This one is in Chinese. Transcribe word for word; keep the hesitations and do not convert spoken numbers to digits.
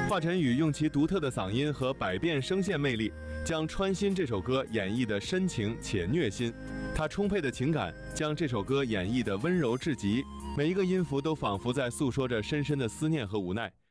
华晨宇用其独特的嗓音和百变声线魅力，将《穿心》这首歌演绎得深情且虐心。他充沛的情感将这首歌演绎得温柔至极，每一个音符都仿佛在诉说着深深的思念和无奈。